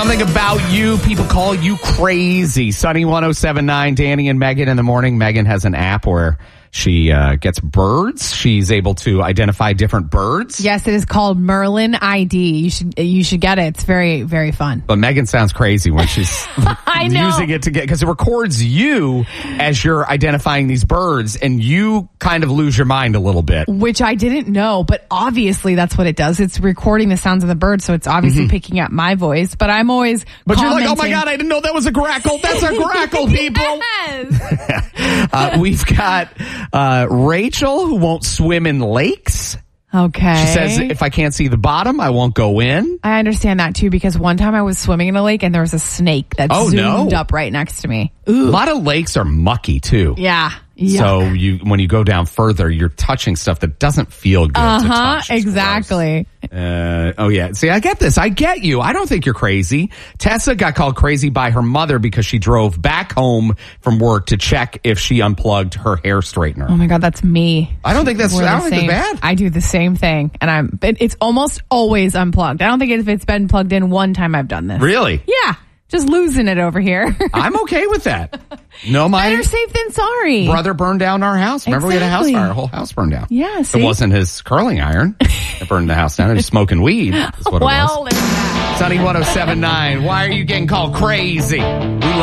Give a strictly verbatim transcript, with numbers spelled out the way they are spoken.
Something about you, people call you crazy. Sunny one oh seven point nine, Danny and Megan in the morning. Megan has an app where she uh, gets birds. She's able to identify different birds. Yes, it is called Merlin I D. You should you should get it. It's very, very fun. But Megan sounds crazy when she's I know. using it to get, because it records you as you're identifying these birds, and you kind of lose your mind a little bit. Which I didn't know, but obviously that's what it does. It's recording the sounds of the bird, so it's obviously mm-hmm. picking up my voice. But I'm always But commenting. you're like, oh my God, I didn't know that was a grackle. That's a grackle, people. Yes. uh, we've got uh, Rachel, who won't swim in lakes. Okay. She says, if I can't see the bottom, I won't go in. I understand that too, because one time I was swimming in a lake and there was a snake that oh, zoomed no. up right next to me. Ooh. A lot of lakes are mucky too. Yeah. Yuck. So you, when you go down further, you're touching stuff that doesn't feel good uh-huh, to touch. It's exactly. Uh, oh, yeah. See, I get this. I get you. I don't think you're crazy. Tessa got called crazy by her mother because she drove back home from work to check if she unplugged her hair straightener. Oh, my God. That's me. I don't think that's, I don't think that's bad. I do the same thing. And I'm. It, it's almost always unplugged. I don't think if it's been plugged in one time I've done this. Really? Yeah. Just losing it over here. I'm okay with that. No, my better safe than sorry. Brother burned down our house. Remember, exactly. we had a house fire. Our whole house burned down. Yeah, see? It wasn't his curling iron that burned the house down. It was smoking weed. That's what well, it was. Sunny one oh seven point nine. Why are you getting called crazy? We love